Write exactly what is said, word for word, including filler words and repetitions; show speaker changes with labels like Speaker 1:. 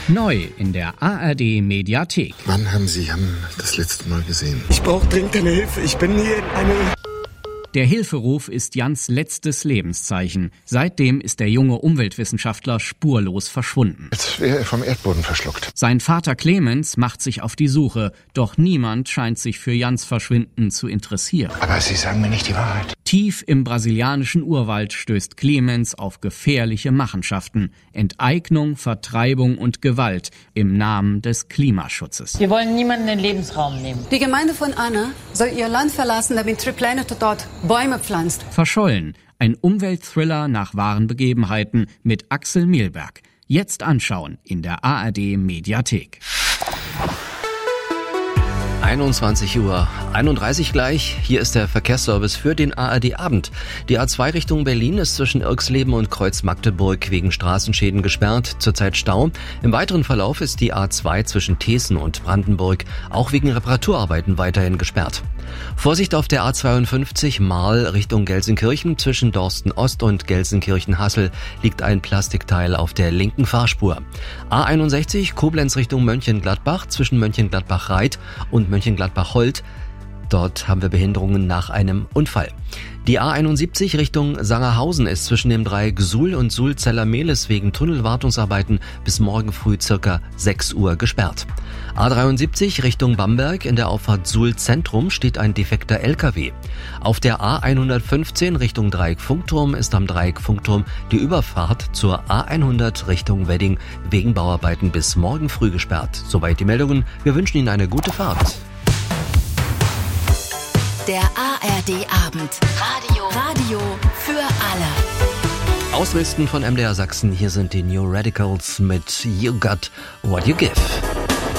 Speaker 1: Neu in der A R D Mediathek.
Speaker 2: Wann haben Sie Jan das letzte Mal gesehen?
Speaker 3: Ich brauche dringend eine Hilfe. Ich bin hier in eine...
Speaker 1: Der Hilferuf ist Jans letztes Lebenszeichen. Seitdem ist der junge Umweltwissenschaftler spurlos verschwunden.
Speaker 2: Als wäre er vom Erdboden verschluckt.
Speaker 1: Sein Vater Clemens macht sich auf die Suche, doch niemand scheint sich für Jans Verschwinden zu interessieren.
Speaker 2: Aber Sie sagen mir nicht die Wahrheit.
Speaker 1: Tief im brasilianischen Urwald stößt Clemens auf gefährliche Machenschaften, Enteignung, Vertreibung und Gewalt im Namen des Klimaschutzes.
Speaker 4: Wir wollen niemanden den Lebensraum nehmen.
Speaker 5: Die Gemeinde von Anna soll ihr Land verlassen, damit Triplanet dort Bäume pflanzt.
Speaker 1: Verschollen, ein Umweltthriller nach wahren Begebenheiten mit Axel Mielberg. Jetzt anschauen in der A R D Mediathek.
Speaker 6: einundzwanzig Uhr einunddreißig gleich. Hier ist der Verkehrsservice für den A R D Abend. Die A zwei Richtung Berlin ist zwischen Irxleben und Kreuz Magdeburg wegen Straßenschäden gesperrt. Zurzeit Stau. Im weiteren Verlauf ist die A zwei zwischen Thesen und Brandenburg auch wegen Reparaturarbeiten weiterhin gesperrt. Vorsicht auf der A zweiundfünfzig Marl Richtung Gelsenkirchen. Zwischen Dorsten Ost und Gelsenkirchen-Hassel liegt ein Plastikteil auf der linken Fahrspur. A einundsechzig Koblenz Richtung Mönchengladbach zwischen Mönchengladbach-Reit und Mönchengladbach-Holt. Dort haben wir Behinderungen nach einem Unfall. Die A einundsiebzig Richtung Sangerhausen ist zwischen dem Dreieck Suhl und Suhl-Zellermehlis wegen Tunnelwartungsarbeiten bis morgen früh circa sechs Uhr gesperrt. A dreiundsiebzig Richtung Bamberg in der Auffahrt Suhl Zentrum steht ein defekter L K W. Auf der A hundertfünfzehn Richtung Dreieck Funkturm ist am Dreieck Funkturm die Überfahrt zur A hundert Richtung Wedding wegen Bauarbeiten bis morgen früh gesperrt. Soweit die Meldungen. Wir wünschen Ihnen eine gute Fahrt.
Speaker 7: Der A R D Abend. Radio. Radio für alle.
Speaker 6: Aus Dresden von M D R Sachsen, hier sind die New Radicals mit You Got What You Give.